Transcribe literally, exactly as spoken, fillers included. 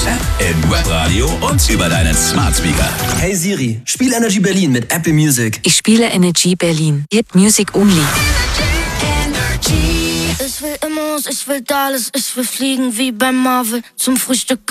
App, im Webradio und über deinen Smart Speaker. Hey Siri, spiel Energy Berlin mit Apple Music. Ich spiele Energy Berlin. Hit Music Only. Ich will Immos, ich will Dallas, ich will fliegen wie beim Marvel zum Frühstück.